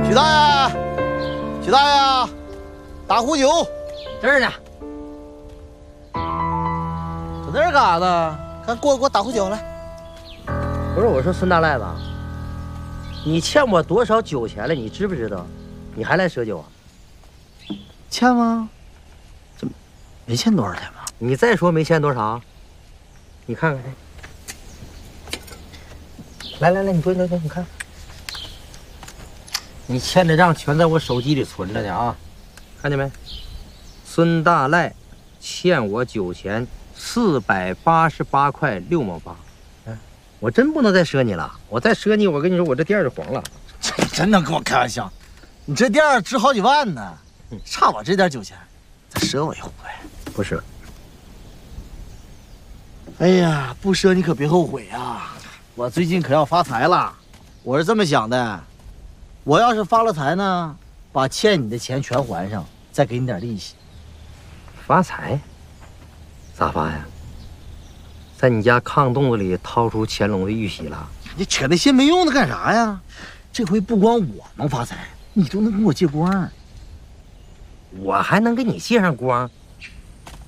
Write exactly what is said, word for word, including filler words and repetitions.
许大爷，许大爷，打壶酒， 这儿呢。 搁那儿干啥呢？赶过来给我打壶酒来。 不是，我说孙大赖子，你欠我多少酒钱了？你知不知道？你还来赊酒啊？ 欠吗？这没欠多少钱吧？ 你再说没欠多少？你看看这。来来来，你蹲蹲蹲，你看。你欠的账全在我手机里存着呢啊，看见没？孙大赖欠我酒钱四百八十八块六毛八。哎，我真不能再赊你了，我再赊你，我跟你说，我这店就黄了。 你真能跟我开玩笑？你这店值好几万呢，差我这点酒钱，再赊我一回。 不是。 哎呀，不赊你可别后悔啊！我最近可要发财了，我是这么想的，我要是发了财呢，把欠你的钱全还上，再给你点利息。 发财？咋发呀？在你家炕洞子里掏出乾隆的玉玺了？ 你扯那些没用的干啥呀？这回不光我能发财，你都能跟我借光。 我还能给你借上光？